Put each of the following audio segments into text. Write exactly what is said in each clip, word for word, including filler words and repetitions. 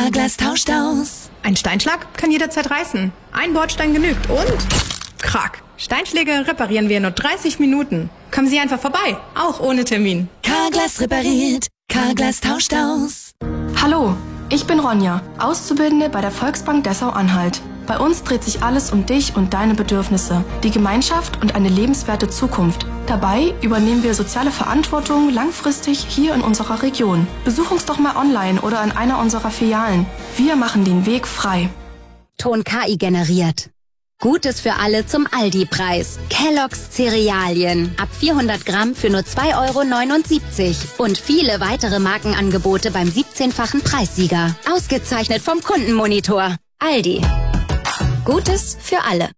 Carglass tauscht aus. Ein Steinschlag kann jederzeit reißen. Ein Bordstein genügt und... Krack. Steinschläge reparieren wir in nur dreißig Minuten. Kommen Sie einfach vorbei, auch ohne Termin. Carglass repariert. Carglass tauscht aus. Hallo, ich bin Ronja, Auszubildende bei der Volksbank Dessau-Anhalt. Bei uns dreht sich alles um dich und deine Bedürfnisse, die Gemeinschaft und eine lebenswerte Zukunft. Dabei übernehmen wir soziale Verantwortung langfristig hier in unserer Region. Besuch uns doch mal online oder in einer unserer Filialen. Wir machen den Weg frei. Ton K I generiert. Gutes für alle zum Aldi-Preis. Kellogg's Cerealien. Ab vierhundert Gramm für nur zwei Euro neunundsiebzig. Und viele weitere Markenangebote beim siebzehnfachen Preissieger. Ausgezeichnet vom Kundenmonitor. Aldi. Gutes für alle.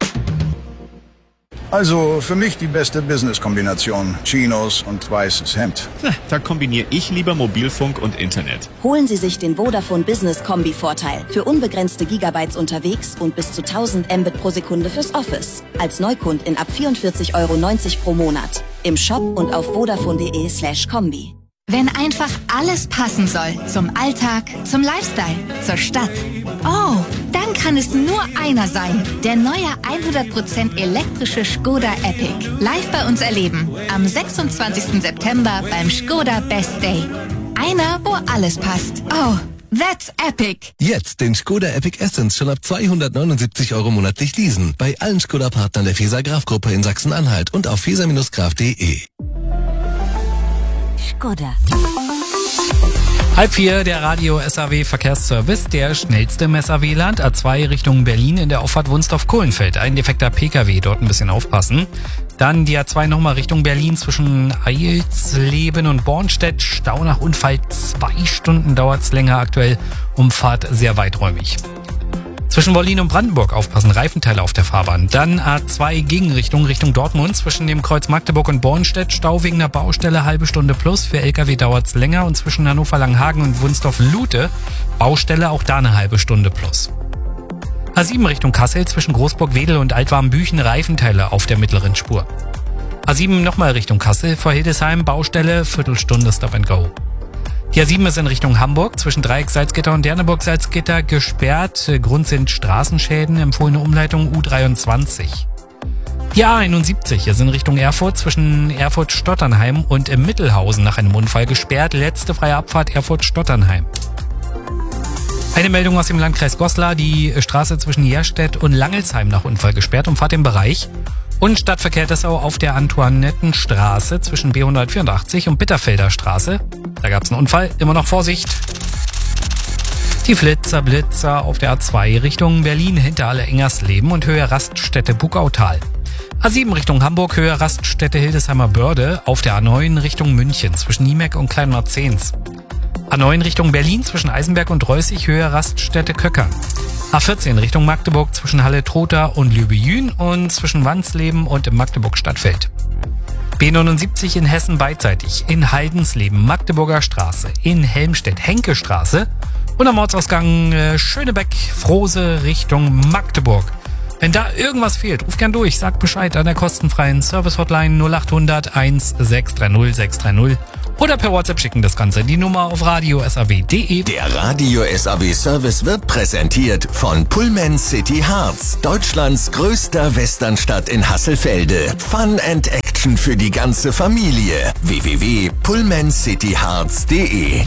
Also für mich die beste Business-Kombination. Chinos und weißes Hemd. Na, da kombiniere ich lieber Mobilfunk und Internet. Holen Sie sich den Vodafone Business Kombi-Vorteil. Für unbegrenzte Gigabytes unterwegs und bis zu tausend Mbit pro Sekunde fürs Office. Als Neukundin ab vierundvierzig Euro neunzig pro Monat. Im Shop und auf vodafone.de slash Kombi. Wenn einfach alles passen soll. Zum Alltag, zum Lifestyle, zur Stadt. Oh, dann kann es nur einer sein. Der neue hundert Prozent elektrische Skoda Epic. Live bei uns erleben. Am sechsundzwanzigsten September beim Skoda Best Day. Einer, wo alles passt. Oh, that's epic. Jetzt den Skoda Epic Essence schon ab zweihundertneunundsiebzig Euro monatlich leasen. Bei allen Skoda-Partnern der Feser Graf Gruppe in Sachsen-Anhalt und auf feser Graf punkt de. Skoda. Halb vier, der Radio S A W Verkehrsservice, der schnellste im S A W-Land, A zwei Richtung Berlin in der Auffahrt Wunstorf-Kohlenfeld. Ein defekter P K W, dort ein bisschen aufpassen. Dann die A zwei nochmal Richtung Berlin zwischen Eilsleben und Bornstedt. Stau nach Unfall, zwei Stunden dauert's länger aktuell. Umfahrt sehr weiträumig. Zwischen Wollin und Brandenburg aufpassen, Reifenteile auf der Fahrbahn. Dann A zwei Gegenrichtung, Richtung Dortmund. Zwischen dem Kreuz Magdeburg und Bornstedt. Stau wegen der Baustelle, halbe Stunde plus. Für L K W dauert's länger. Und zwischen Hannover-Langhagen und Wunstorf-Lute. Baustelle, auch da eine halbe Stunde plus. A sieben Richtung Kassel. Zwischen Großburg-Wedel und Altwarmbüchen. Reifenteile auf der mittleren Spur. A sieben nochmal Richtung Kassel. Vor Hildesheim, Baustelle, Viertelstunde Stop and Go. Die A sieben ist in Richtung Hamburg, zwischen Dreieck Salzgitter und Derneburg-Salzgitter gesperrt. Grund sind Straßenschäden, empfohlene Umleitung U dreiundzwanzig. Die A einundsiebzig ist in Richtung Erfurt, zwischen Erfurt-Stotternheim und im Mittelhausen nach einem Unfall gesperrt. Letzte freie Abfahrt Erfurt-Stotternheim. Eine Meldung aus dem Landkreis Goslar, die Straße zwischen Jerstedt und Langelsheim nach Unfall gesperrt, umfahrt den Bereich. Und Stadtverkehr Dessau auf der Antoinettenstraße zwischen B hundertvierundachtzig und Bitterfelder Straße. Da gab es einen Unfall, immer noch Vorsicht. Die Flitzer, Blitzer auf der A zwei Richtung Berlin, Hinterhalle Engersleben und Höhe Raststätte Buckautal. A sieben Richtung Hamburg, Höhe Raststätte Hildesheimer Börde, auf der A neun Richtung München zwischen Niemeck und Kleinmarzens. A neun Richtung Berlin zwischen Eisenberg und Reußig, Höhe Raststätte Köckern. A vierzehn Richtung Magdeburg zwischen Halle-Trotha und Lübejün und zwischen Wansleben und im Magdeburg-Stadtfeld. B neunundsiebzig in Hessen beidseitig, in Heidensleben, Magdeburger Straße, in Helmstedt, Henke-Straße und am Ortsausgang äh, Schönebeck, Frose Richtung Magdeburg. Wenn da irgendwas fehlt, ruf gern durch, sagt Bescheid an der kostenfreien Service-Hotline null achthundert eins sechs drei null sechs drei null oder per WhatsApp schicken das Ganze die Nummer auf radio s a w punkt de. Der Radio S A W Service wird präsentiert von Pullman City Harz, Deutschlands größter Westernstadt in Hasselfelde. Fun and Action für die ganze Familie. w w w punkt pullman city harz punkt de.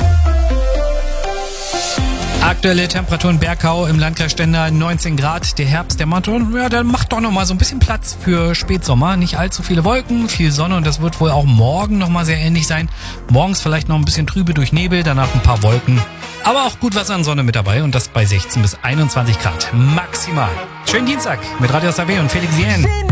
Aktuelle Temperaturen Bergau im Landkreis Stendal neunzehn Grad. Der Herbst, der macht, ja, der macht doch noch mal so ein bisschen Platz für Spätsommer. Nicht allzu viele Wolken, viel Sonne und das wird wohl auch morgen noch mal sehr ähnlich sein. Morgens vielleicht noch ein bisschen trübe durch Nebel, danach ein paar Wolken. Aber auch gut was an Sonne mit dabei und das bei sechzehn bis einundzwanzig Grad maximal. Schönen Dienstag mit Radio S A W und Felix Jähn.